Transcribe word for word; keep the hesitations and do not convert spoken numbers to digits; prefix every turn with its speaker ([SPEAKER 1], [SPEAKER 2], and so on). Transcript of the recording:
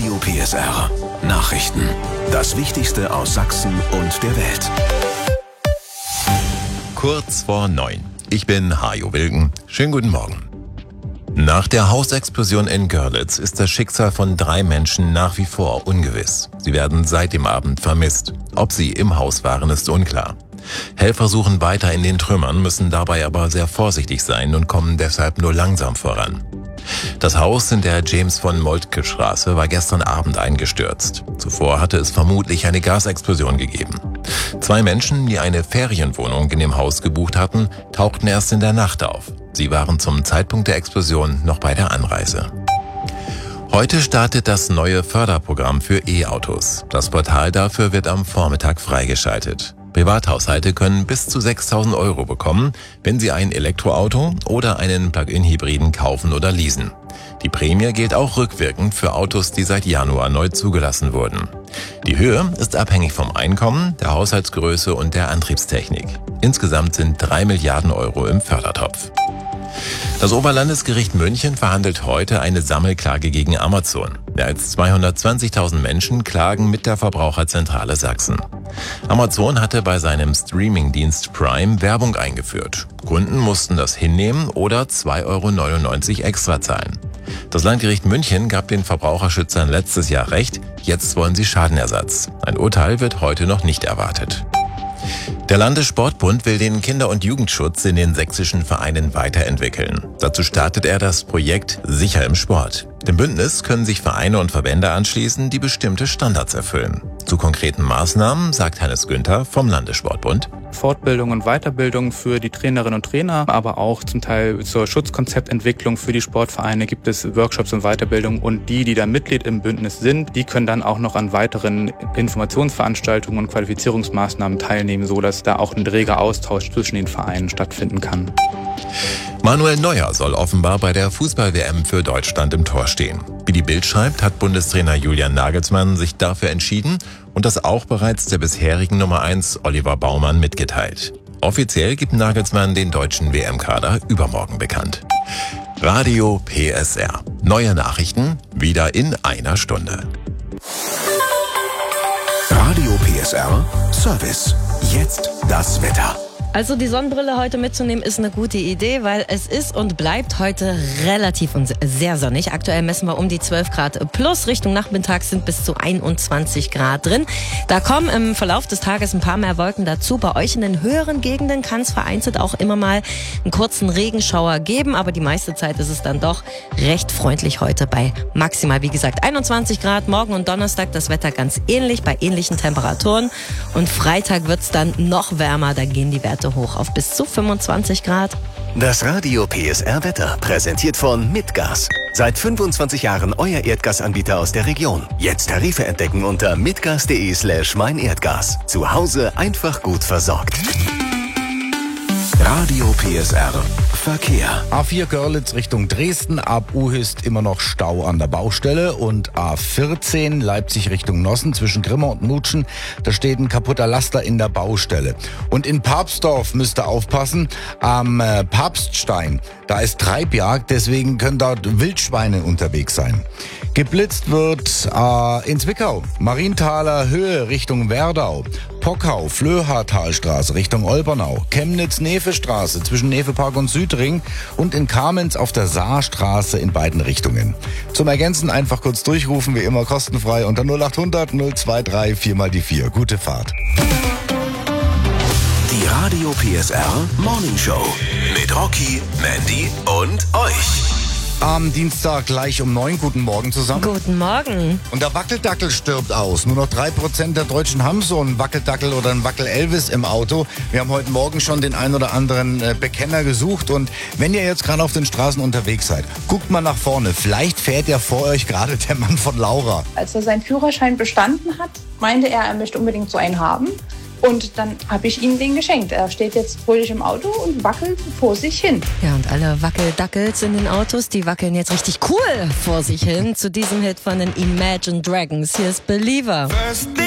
[SPEAKER 1] Radio P S R. Nachrichten. Das Wichtigste aus Sachsen und der Welt.
[SPEAKER 2] Kurz vor neun. Ich bin Hajo Wilken. Schönen guten Morgen. Nach der Hausexplosion in Görlitz ist das Schicksal von drei Menschen nach wie vor ungewiss. Sie werden seit dem Abend vermisst. Ob sie im Haus waren, ist unklar. Helfer suchen weiter in den Trümmern, müssen dabei aber sehr vorsichtig sein und kommen deshalb nur langsam voran. Das Haus in der James-von-Moltke-Straße war gestern Abend eingestürzt. Zuvor hatte es vermutlich eine Gasexplosion gegeben. Zwei Menschen, die eine Ferienwohnung in dem Haus gebucht hatten, tauchten erst in der Nacht auf. Sie waren zum Zeitpunkt der Explosion noch bei der Anreise. Heute startet das neue Förderprogramm für E-Autos. Das Portal dafür wird am Vormittag freigeschaltet. Privathaushalte können bis zu sechstausend Euro bekommen, wenn sie ein Elektroauto oder einen Plug-in-Hybriden kaufen oder leasen. Die Prämie gilt auch rückwirkend für Autos, die seit Januar neu zugelassen wurden. Die Höhe ist abhängig vom Einkommen, der Haushaltsgröße und der Antriebstechnik. Insgesamt sind drei Milliarden Euro im Fördertopf. Das Oberlandesgericht München verhandelt heute eine Sammelklage gegen Amazon. Mehr als zweihundertzwanzigtausend Menschen klagen mit der Verbraucherzentrale Sachsen. Amazon hatte bei seinem Streamingdienst Prime Werbung eingeführt. Kunden mussten das hinnehmen oder zwei Euro neunundneunzig extra zahlen. Das Landgericht München gab den Verbraucherschützern letztes Jahr Recht, jetzt wollen sie Schadenersatz. Ein Urteil wird heute noch nicht erwartet. Der Landessportbund will den Kinder- und Jugendschutz in den sächsischen Vereinen weiterentwickeln. Dazu startet er das Projekt Sicher im Sport. Dem Bündnis können sich Vereine und Verbände anschließen, die bestimmte Standards erfüllen. Zu konkreten Maßnahmen sagt Hannes Günther vom Landessportbund.
[SPEAKER 3] Fortbildung und Weiterbildung für die Trainerinnen und Trainer, aber auch zum Teil zur Schutzkonzeptentwicklung für die Sportvereine gibt es Workshops und Weiterbildung. Und die, die da Mitglied im Bündnis sind, die können dann auch noch an weiteren Informationsveranstaltungen und Qualifizierungsmaßnahmen teilnehmen, sodass da auch ein reger Austausch zwischen den Vereinen stattfinden kann.
[SPEAKER 2] Manuel Neuer soll offenbar bei der Fußball-W M für Deutschland im Tor stehen. Wie die Bild schreibt, hat Bundestrainer Julian Nagelsmann sich dafür entschieden und das auch bereits der bisherigen Nummer eins Oliver Baumann mitgeteilt. Offiziell gibt Nagelsmann den deutschen W M-Kader übermorgen bekannt. Radio P S R. Neue Nachrichten wieder in einer Stunde.
[SPEAKER 1] Radio P S R Service. Jetzt das Wetter.
[SPEAKER 4] Also die Sonnenbrille heute mitzunehmen ist eine gute Idee, weil es ist und bleibt heute relativ und sehr sonnig. Aktuell messen wir um die zwölf Grad plus. Richtung Nachmittag sind bis zu einundzwanzig Grad drin. Da kommen im Verlauf des Tages ein paar mehr Wolken dazu. Bei euch in den höheren Gegenden kann es vereinzelt auch immer mal einen kurzen Regenschauer geben. Aber die meiste Zeit ist es dann doch recht freundlich heute bei maximal, wie gesagt, einundzwanzig Grad. Morgen und Donnerstag das Wetter ganz ähnlich, bei ähnlichen Temperaturen. Und Freitag wird es dann noch wärmer. Da gehen die Werte hoch auf bis zu fünfundzwanzig Grad.
[SPEAKER 5] Das Radio P S R Wetter präsentiert von Mitgas. Seit fünfundzwanzig Jahren euer Erdgasanbieter aus der Region. Jetzt Tarife entdecken unter mitgas.de slash meinerdgas. Zu Hause einfach gut versorgt.
[SPEAKER 1] Radio P S R Verkehr.
[SPEAKER 6] A vier Görlitz Richtung Dresden, ab Uhist immer noch Stau an der Baustelle und A vierzehn Leipzig Richtung Nossen zwischen Grimma und Mutschen, da steht ein kaputter Laster in der Baustelle. Und in Papstdorf müsst ihr aufpassen, am äh, Papststein, da ist Treibjagd, deswegen können dort Wildschweine unterwegs sein. Geblitzt wird äh, in Zwickau, Marienthaler Höhe Richtung Werdau, Pockau, Flöhartalstraße Richtung Olbernau, Chemnitz-Nefe-Straße zwischen Nefe-Park und Südring und in Kamenz auf der Saarstraße in beiden Richtungen. Zum Ergänzen einfach kurz durchrufen, wie immer kostenfrei unter null achthundert null zweiunddreißig vier mal die vier. Gute Fahrt.
[SPEAKER 1] Die Radio P S R Morning Show mit Rocky, Mandy und euch.
[SPEAKER 6] Am Dienstag gleich um neun. Guten Morgen zusammen.
[SPEAKER 4] Guten Morgen.
[SPEAKER 6] Und der Wackeldackel stirbt aus. Nur noch drei Prozent der Deutschen haben so einen Wackeldackel oder einen Wackel-Elvis im Auto. Wir haben heute Morgen schon den ein oder anderen äh, Bekenner gesucht. Und wenn ihr jetzt gerade auf den Straßen unterwegs seid, guckt mal nach vorne. Vielleicht fährt ja vor euch gerade der Mann von Laura.
[SPEAKER 7] Als er seinen Führerschein bestanden hat, meinte er, er möchte unbedingt so einen haben. Und dann habe ich ihm den geschenkt. Er steht jetzt fröhlich im Auto und wackelt vor sich hin.
[SPEAKER 4] Ja, und alle Wackeldackels in den Autos, die wackeln jetzt richtig cool vor sich hin zu diesem Hit von den Imagine Dragons. Hier ist Believer.